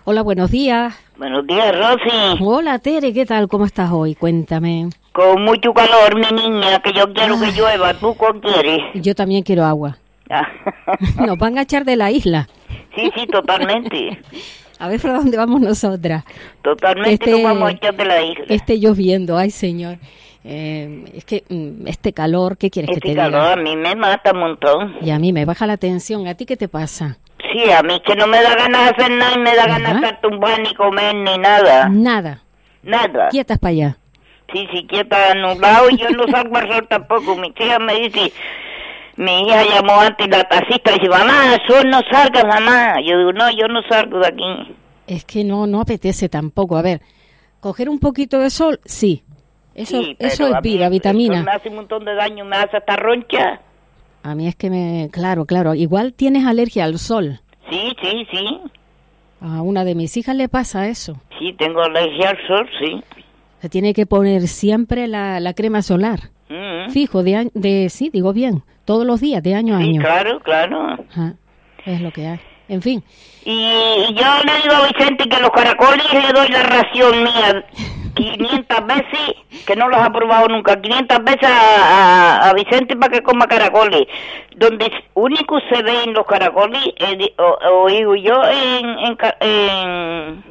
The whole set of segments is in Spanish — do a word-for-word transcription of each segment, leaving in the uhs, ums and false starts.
Hola, buenos días. Buenos días, Rosy. Hola, Tere, ¿qué tal? ¿Cómo estás hoy? Cuéntame. Con mucho calor, mi niña, que yo quiero que llueva. ¿Tú qué quieres? Yo también quiero agua. Nos van a echar de la isla. Sí, sí, totalmente. A ver por dónde vamos nosotras. Totalmente este, nos vamos a echar de la isla. Esté lloviendo, ay señor. Eh, es que este calor, ¿qué quieres este que te diga? Este calor a mí me mata un montón. Y a mí me baja la tensión. ¿A ti qué te pasa? Sí, a mí que no me da ganas de hacer nada y me da ganas de estar tumbada ni comer ni nada. Nada. Nada. Quietas para allá. Sí, sí, quieta, nublado y yo no salgo al sol tampoco. Mi tía me dice, mi hija llamó antes la taxista y dice, mamá, el sol no salga, mamá. Yo digo, no, yo no salgo de aquí. Es que no, no apetece tampoco. A ver, coger un poquito de sol, sí. Eso, sí, eso es vida, vitamina. Eso me hace un montón de daño, me hace hasta roncha. A mí es que me... Claro, claro. Igual tienes alergia al sol. Sí, sí, sí. A una de mis hijas le pasa eso. Sí, tengo alergia al sol, sí. Se tiene que poner siempre la, la crema solar. Mm-hmm. Fijo, de, de sí, digo bien, todos los días, de año a sí, año. claro, claro. Ajá, es lo que hay. En fin. Y, y yo le digo a Vicente que los caracoles le doy la ración mía quinientas veces, que no los ha probado nunca, quinientas veces a, a, a Vicente para que coma caracoles. Donde único se ven los caracoles, eh, o, o digo yo, en... en, en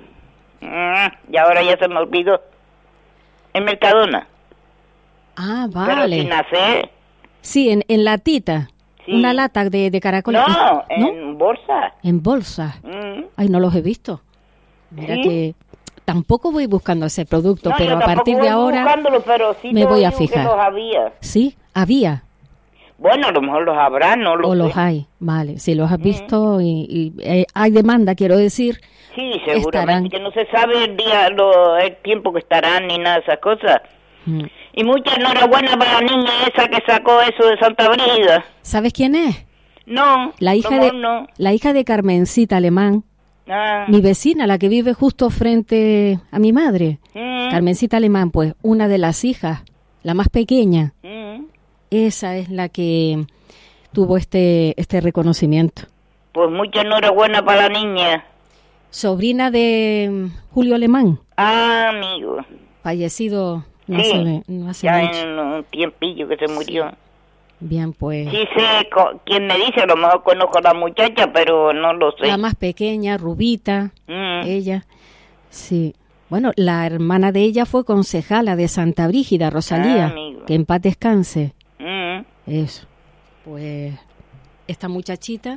y ahora ya se me olvidó. En Mercadona. Ah, vale. Pero sin hacer. Sí, en, en latita. Sí. Una lata de, de caracoles. No, en ¿no? bolsa. En bolsa. Mm. Ay, no los he visto. Mira ¿sí? que tampoco voy buscando ese producto, no, pero a partir de ahora pero sí me voy a fijar. Que los había. Sí, había. Bueno, a lo mejor los habrá, no los O sé. los hay, vale. Si los has visto mm. y, y eh, hay demanda, quiero decir. Sí, seguramente, estarán. Que no se sabe el día, lo, el tiempo que estarán ni nada de esas cosas. Mm. Y mucha enhorabuena para la niña esa que sacó eso de Santa Brígida. ¿Sabes quién es? No, la hija de no. la hija de Carmencita Alemán. Ah. Mi vecina, la que vive justo frente a mi madre. Mm. Carmencita Alemán, pues una de las hijas, la más pequeña. Mm. Esa es la que tuvo este este reconocimiento. Pues mucha enhorabuena para la niña. Sobrina de Julio Alemán. Ah, amigo. Fallecido no sí, hace, no hace ya mucho. en un tiempillo que se murió. Sí. Bien, pues. Sí sé quién me dice, a lo mejor conozco a la muchacha, pero no lo sé. La más pequeña, rubita, mm. ella. Sí. Bueno, la hermana de ella fue concejala de Santa Brígida, Rosalía, ah, que en paz descanse. Mm. Eso. Pues esta muchachita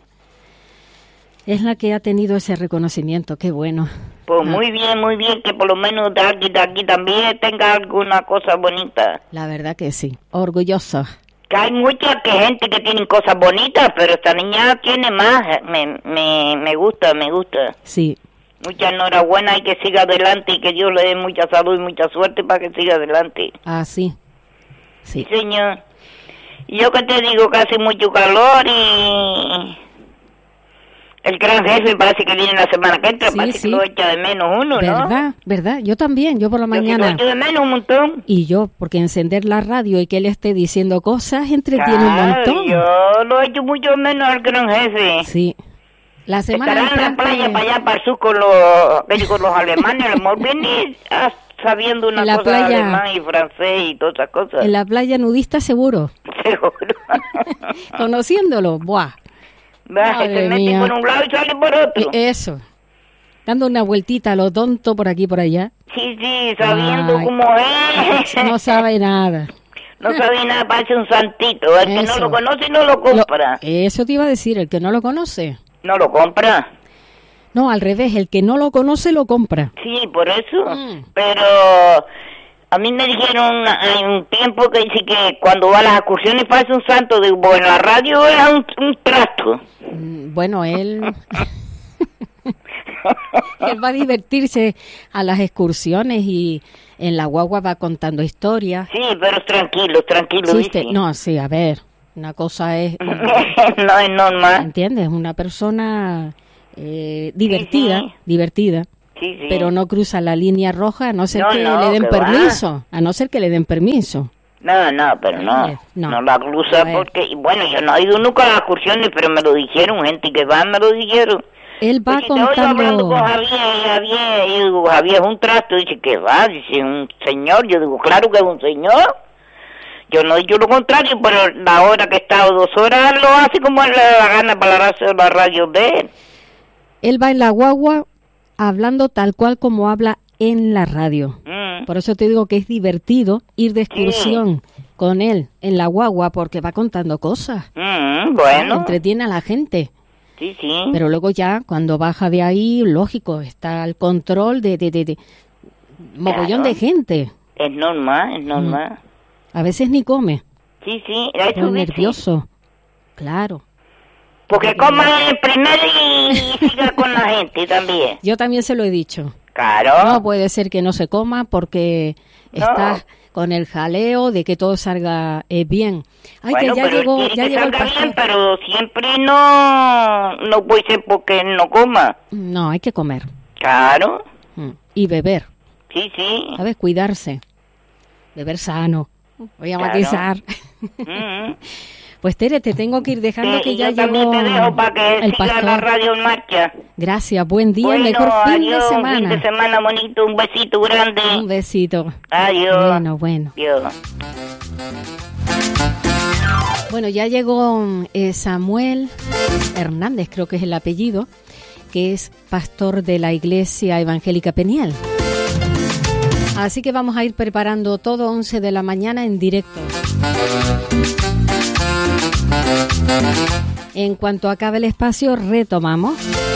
es la que ha tenido ese reconocimiento, qué bueno. Pues ah. muy bien, muy bien, que por lo menos de aquí, de aquí también tenga alguna cosa bonita. La verdad que sí, orgulloso. Que hay mucha que gente que tiene cosas bonitas, pero esta niña tiene más, me, me, me gusta, me gusta. Sí. Mucha enhorabuena y que siga adelante y que Dios le dé mucha salud y mucha suerte para que siga adelante. Ah, sí. Sí, sí señor. Y yo que te digo que hace mucho calor y... El gran jefe parece que viene la semana que entra, sí, parece sí. que lo echa de menos uno, ¿verdad? ¿no? ¿Verdad? ¿Verdad? Yo también, yo por la yo mañana. Yo lo echo de menos un montón. Y yo, porque encender la radio y que él esté diciendo cosas entretiene claro, un montón. Yo lo echo mucho menos al gran jefe. Sí. La semana estará en la playa para allá, para el sur con los, con los alemanes, a lo mejor viene sabiendo una cosa playa, de alemán y francés y todas esas cosas. En la playa nudista seguro. Seguro. Conociéndolo, buah. Va, se mete mía. por un lado y sale por otro. Eso. Dando una vueltita a lo tonto por aquí por allá. Sí, sí, sabiendo Ay, cómo es. No sabe nada. No sabe nada, parece un santito. El eso. que no lo conoce no lo compra. Lo, eso te iba a decir, el que no lo conoce. No lo compra. No, al revés, el que no lo conoce lo compra. Sí, por eso. Mm. Pero a mí me dijeron en un tiempo que dice que cuando va a las excursiones parece un santo. Digo, bueno, la radio es un, un trasto. Bueno, él... él va a divertirse a las excursiones y en la guagua va contando historias. Sí, pero tranquilo, tranquilo. Sí, te, no, sí, a ver, una cosa es... no es normal. ¿Entiendes? Una persona eh, divertida, sí, sí. divertida. Sí, sí. Pero no cruza la línea roja a no ser no, que no, le den que permiso, va. a no ser que le den permiso. No, no, pero no, no, no la cruza porque, bueno, yo no he ido nunca a las excursiones, pero me lo dijeron, gente que va me lo dijeron. él va pues si te oigo hablando contando... con Javier, y Javier, y yo digo, Javier es un trasto, dice, ¿qué va? Dice, un señor, yo digo, claro que es un señor. Yo no he dicho lo contrario, pero la hora que he estado dos horas lo hace como le da la gana para la radio, la radio de él. Él va en la guagua hablando tal cual como habla en la radio. Mm. Por eso te digo que es divertido ir de excursión sí. con él en la guagua porque va contando cosas. Mm, bueno. Entretiene a la gente. Sí, sí. Pero luego ya, cuando baja de ahí, lógico, está el control de, de, de, de mogollón claro. de gente. Es normal, es normal. Mm. A veces ni come. Sí, sí. Es nervioso. Claro. Porque coma el primero y siga con la gente también. Yo también se lo he dicho. Claro. No puede ser que no se coma porque no. estás con el jaleo de que todo salga eh, bien. Ay, bueno, que ya pero llegó, ya que llegó el salga pastor. bien, pero siempre no, no puede ser porque él no coma. No, hay que comer. Claro. Y beber. Sí, sí. ¿Sabes? Cuidarse. Beber sano. Voy a claro. matizar. Mm-hmm. Pues Tere, te tengo que ir dejando sí, que ya yo llegó te dejo para que el siga pastor. La radio en marcha. Gracias, buen día, bueno, mejor fin adiós, de semana. Fin de semana bonito, un besito grande. Un besito. Adiós. Bueno, bueno. Adiós. Bueno, ya llegó eh, Samuel Hernández, creo que es el apellido, que es pastor de la Iglesia Evangélica Peniel. Así que vamos a ir preparando todo once de la mañana en directo. En cuanto acabe el espacio, retomamos.